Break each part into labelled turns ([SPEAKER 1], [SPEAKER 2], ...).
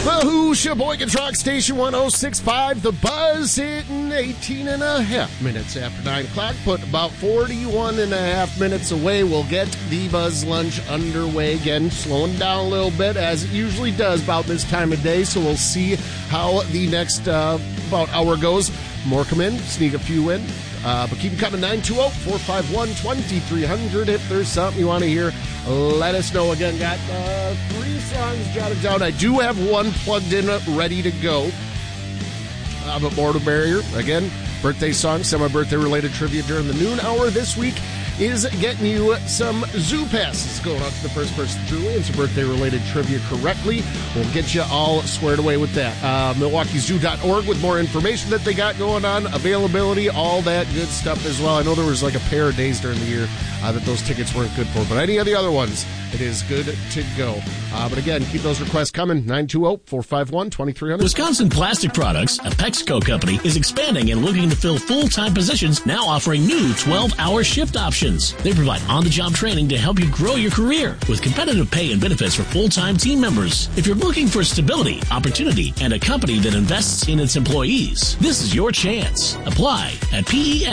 [SPEAKER 1] The Who, Sheboygan Truck Station 106.5. The Buzz hitting 18 and a half minutes after 9 o'clock. Put about 41 and a half minutes away. We'll get the Buzz Lunch underway again, slowing down a little bit as it usually does about this time of day. So we'll see how the next about hour goes. More come in, sneak a few in. But keep them coming, 920-451-2300. If there's something you want to hear, let us know. Again, got 3 songs jotted down. I do have one plugged in, ready to go. But more to barrier. Again, birthday songs, semi-birthday related trivia during the noon hour this week is getting you some zoo passes. Going out to the first person through answer birthday-related trivia correctly. We'll get you all squared away with that. MilwaukeeZoo.org with more information that they got going on, availability, all that good stuff as well. I know there was like a pair of days during the year that those tickets weren't good for, but any of the other ones, it is good to go. But again, keep those requests coming, 920-451-2300.
[SPEAKER 2] Wisconsin Plastic Products, a Pexco company, is expanding and looking to fill full-time positions, now offering new 12-hour shift options. They provide on-the-job training to help you grow your career with competitive pay and benefits for full-time team members. If you're looking for stability, opportunity, and a company that invests in its employees, this is your chance. Apply at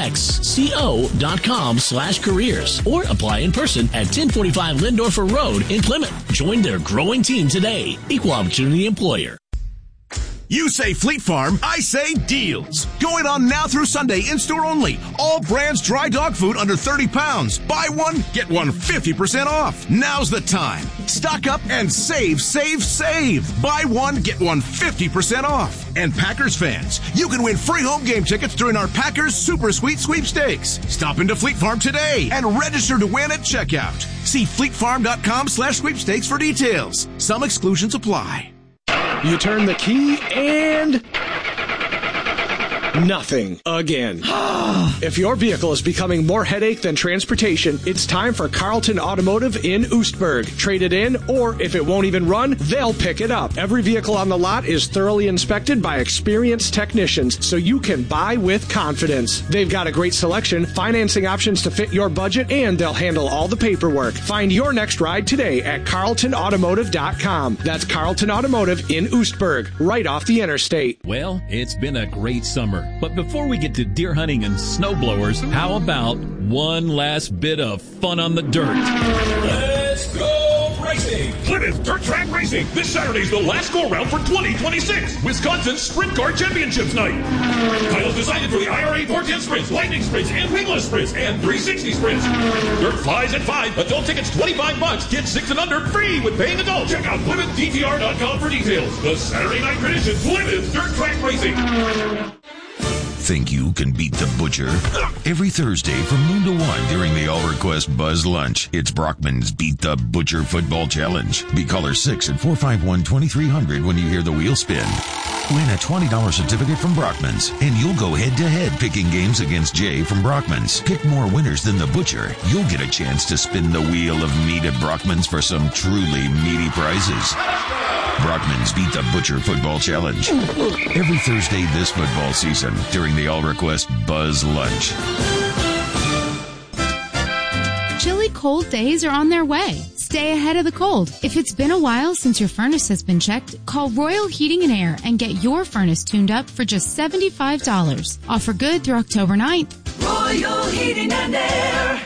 [SPEAKER 2] pexco.com/careers or apply in person at 1045 Lindorfer Road in Plymouth. Join their growing team today. Equal opportunity employer.
[SPEAKER 3] You say Fleet Farm, I say deals. Going on now through Sunday, in-store only. All brands dry dog food under 30 pounds. Buy one, get one 50% off. Now's the time. Stock up and save, save, save. Buy one, get one 50% off. And Packers fans, you can win free home game tickets during our Packers Super Sweet Sweepstakes. Stop into Fleet Farm today and register to win at checkout. See fleetfarm.com/sweepstakes for details. Some exclusions apply.
[SPEAKER 4] You turn the key and nothing again. If your vehicle is becoming more headache than transportation, it's time for Carlton Automotive in Oostburg. Trade it in, or if it won't even run, they'll pick it up. Every vehicle on the lot is thoroughly inspected by experienced technicians, so you can buy with confidence. They've got a great selection, financing options to fit your budget, and they'll handle all the paperwork. Find your next ride today at carltonautomotive.com. That's Carlton Automotive in Oostburg, right off the interstate.
[SPEAKER 5] Well, it's been a great summer. But before we get to deer hunting and snowblowers, how about one last bit of fun on the dirt?
[SPEAKER 6] Let's go racing! Plymouth Dirt Track Racing. This Saturday's the last go-around for 2026. Wisconsin's Sprint Car Championships Night. Titles decided for the IRA 410 Sprints, Lightning Sprints, and Wingless Sprints, and 360 Sprints. Dirt flies at 5. Adult tickets $25. Kids 6 and under free with paying adults. Check out PlymouthDTR.com for details. The Saturday night tradition, Plymouth Dirt Track Racing.
[SPEAKER 7] Think you can beat the Butcher? Every Thursday from noon to 1 during the All Request Buzz Lunch, it's Brockman's Beat the Butcher Football Challenge. Be caller 6 at 451-2300 when you hear the wheel spin. Win a $20 certificate from Brockman's, and you'll go head-to-head picking games against Jay from Brockman's. Pick more winners than the Butcher. You'll get a chance to spin the wheel of meat at Brockman's for some truly meaty prizes. Brockman's Beat the Butcher Football Challenge. Every Thursday this football season during the All Request Buzz Lunch.
[SPEAKER 8] Chilly cold days are on their way. Stay ahead of the cold. If it's been a while since your furnace has been checked, call Royal Heating and Air and get your furnace tuned up for just $75. Offer good through October 9th.
[SPEAKER 9] Royal Heating and Air.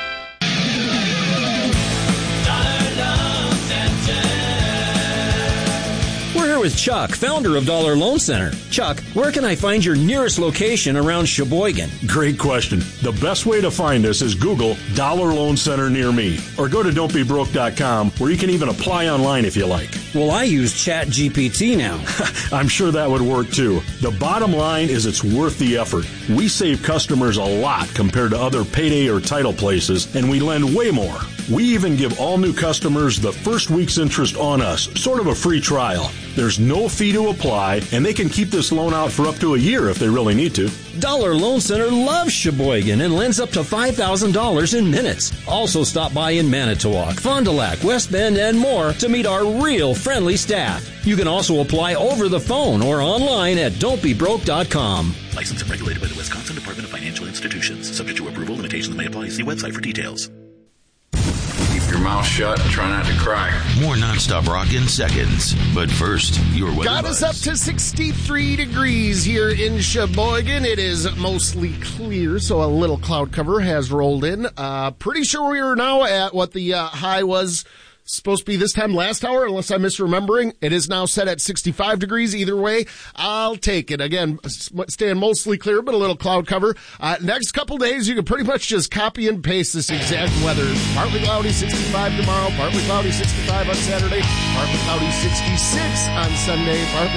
[SPEAKER 10] We're here with Chuck, founder of Dollar Loan Center. Chuck, where can I find your nearest location around Sheboygan?
[SPEAKER 11] Great question. The best way to find us is Google Dollar Loan Center near me, or go to don'tbebroke.com, where you can even apply online if you like.
[SPEAKER 10] Well, I use ChatGPT now.
[SPEAKER 11] I'm sure that would work too. The bottom line is it's worth the effort. We save customers a lot compared to other payday or title places, and we lend way more. We even give all new customers the first week's interest on us, sort of a free trial. There's no fee to apply, and they can keep this loan out for up to a year if they really need to.
[SPEAKER 10] Dollar Loan Center loves Sheboygan and lends up to $5,000 in minutes. Also stop by in Manitowoc, Fond du Lac, West Bend, and more to meet our real friendly staff. You can also apply over the phone or online at don'tbebroke.com.
[SPEAKER 12] Licensed and regulated by the Wisconsin Department of Financial Institutions. Subject to approval, limitations may apply. See website for details.
[SPEAKER 7] If you're
[SPEAKER 13] mouth shut and try not to cry.
[SPEAKER 7] More nonstop rock in seconds. But first, your weather.
[SPEAKER 1] Got us up to 63 degrees here in Sheboygan. It is mostly clear, so a little cloud cover has rolled in. Pretty sure we are now at what the high was supposed to be this time last hour, unless I'm misremembering. It is now set at 65 degrees. Either way, I'll take it. Again, staying mostly clear, but a little cloud cover. Next couple days, you can pretty much just copy and paste this exact weather. Partly cloudy, 65 tomorrow. Partly cloudy, 65 on Saturday. Partly cloudy, 66 on Sunday. Partly